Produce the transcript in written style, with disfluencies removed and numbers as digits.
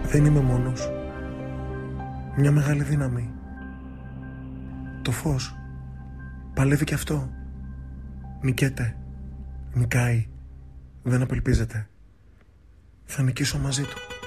Δεν είμαι μόνος. Μια μεγάλη δύναμη. Το φως παλεύει κι αυτό. Νικέται. Νικάει. Δεν απελπίζεται. Θα νικήσω μαζί του.